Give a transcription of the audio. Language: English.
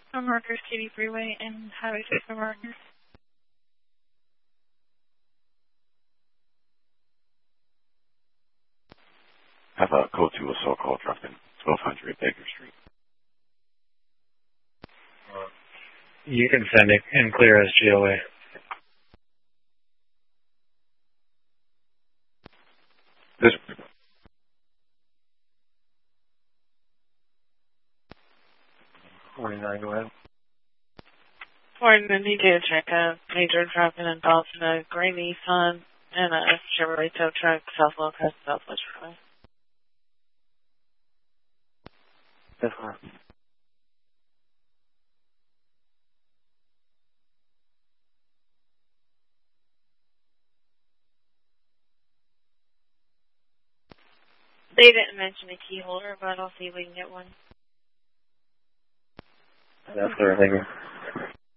From Markers, Katy Freeway, and Highway 6 from Markers. Have a code 2 assault call dropped in 1200 Baker Street. You can send it and clear as GOA. This 49, go ahead. Morning, you did check a major drop-in involved in a gray Nissan and a Chevrolet tow truck, Southwest Crest, Southwest Freeway. Yes, ma'am. They didn't mention a key holder, but I'll see if we can get one. That's everything.